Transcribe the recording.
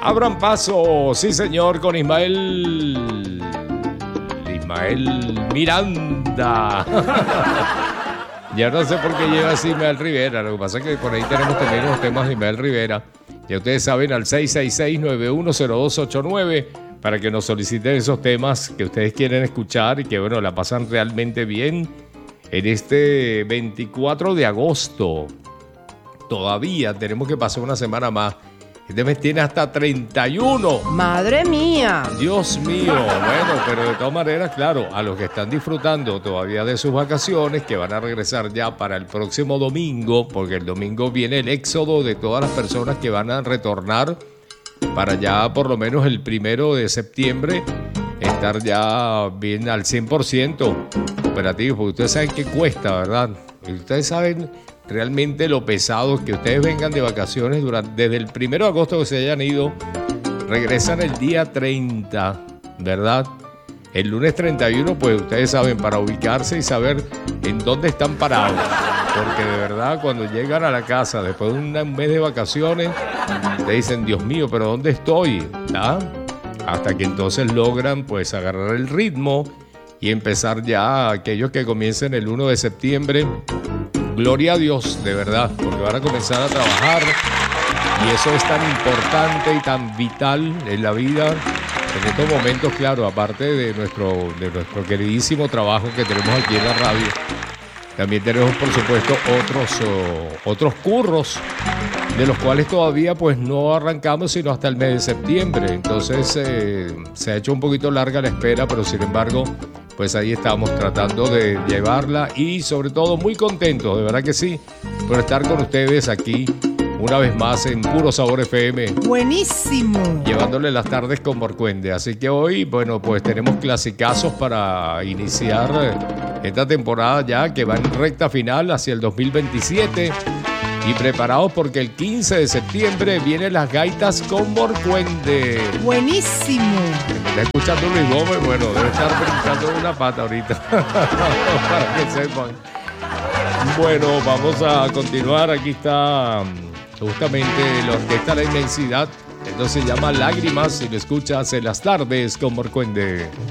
Abran paso, sí señor, con Ismael Miranda. Ya no sé por qué lleva así Ismael Rivera. Lo que pasa es que por ahí tenemos también unos temas de Ismael Rivera. Ya ustedes saben, al 666-910289 para que nos soliciten esos temas que ustedes quieren escuchar y que, bueno, la pasan realmente bien en este 24 de agosto. Todavía tenemos que pasar una semana más. Este mes tiene hasta 31. ¡Madre mía! Dios mío. Bueno, pero de todas maneras, claro, a los que están disfrutando todavía de sus vacaciones, que van a regresar ya para el próximo domingo, porque el domingo viene el éxodo de todas las personas que van a retornar para ya por lo menos el 1 de septiembre estar ya bien al 100% operativo, porque ustedes saben qué cuesta, ¿verdad? Y ustedes saben realmente lo pesado que ustedes vengan de vacaciones desde el 1 de agosto que se hayan ido, regresan el día 30, ¿verdad? El lunes 31, pues ustedes saben, para ubicarse y saber en dónde están parados. Porque de verdad, cuando llegan a la casa después de un mes de vacaciones, te dicen, Dios mío, ¿pero dónde estoy? ¿Ah? Hasta que entonces logran pues agarrar el ritmo y empezar ya aquellos que comiencen el 1 de septiembre. Gloria a Dios, de verdad, porque van a comenzar a trabajar y eso es tan importante y tan vital en la vida en estos momentos, claro, aparte de nuestro queridísimo trabajo que tenemos aquí en la radio. También tenemos, por supuesto, otros curros de los cuales todavía pues no arrancamos sino hasta el mes de septiembre. Entonces se ha hecho un poquito larga la espera, pero sin embargo pues ahí estamos tratando de llevarla y sobre todo muy contentos, de verdad que sí, por estar con ustedes aquí una vez más en Puro Sabor FM. ¡Buenísimo! Llevándole las tardes con Morcuende. Así que hoy, bueno, pues tenemos clasicazos para iniciar esta temporada ya que va en recta final hacia el 2027 y preparados porque el 15 de septiembre vienen las gaitas con Morcuende. ¡Buenísimo! Está escuchando Luis Gómez, bueno, debe estar brincando de una pata ahorita. Para que sepan. Bueno, vamos a continuar. Aquí está justamente la orquesta La Inmensidad. Entonces se llama Lágrimas y lo escuchas en las tardes con Morcuende.